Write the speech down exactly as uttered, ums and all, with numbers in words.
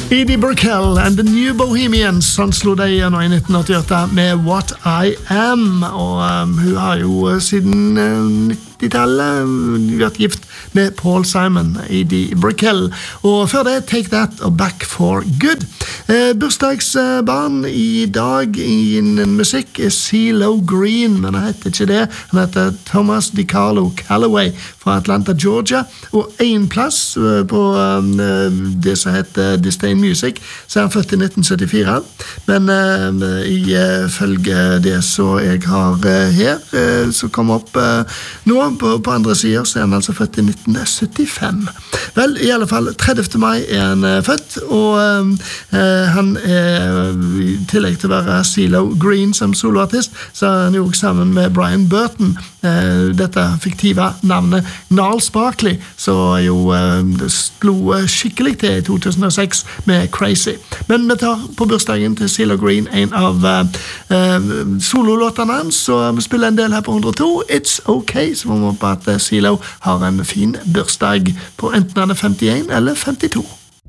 Edie Brickell and the New Bohemians, han slo det igjennom I nitten åttiåtte med What I Am, og um, hun har jo siden uh, nittitallet vært gift med Paul Simon, Edie Brickell, og før det Take That og Back for Good. Eh, bursdagsbarn I dag innen musikk er CeeLo Green, men han heter ikke det, han heter Thomas DiCarlo Calloway fra Atlanta, Georgia, og en plass uh, på um, det som heter Disdain Music, så er han født I nitten syttifire, men uh, I uh, følge det så jeg har uh, her, uh, så kom opp uh, nå på, på andre sider, så er han altså født I nitten syttifem. Vel, I alle fall, tredivte mai er han uh, født, og uh, uh, han er I tillegg til å være CeeLo Green som soloartist, så er han jo sammen med Brian Burton, uh, dette fiktive navnet Gnarls Barkley, så jo uh, slo skikkelig til I to tusen og seks med Crazy. Men vi tar på bursdagen til CeeLo Green en av uh, uh, sololåtene hans, så vi spiller en del her på hundre og to, It's OK, så må vi håpe at uh, CeeLo har en fin bursdag på enten han er femtien eller femtito.